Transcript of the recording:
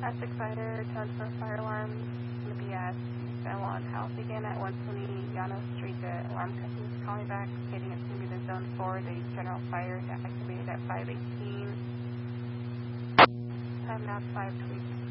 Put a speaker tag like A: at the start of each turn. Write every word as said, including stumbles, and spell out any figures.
A: Aztec Fighter, tons for fire alarm. Going to be at Belmont House again at one twenty Llanos Street. The alarm company is calling back, stating it's going to be the zone four. The general fire is activated at five eighteen. Time now five twenty.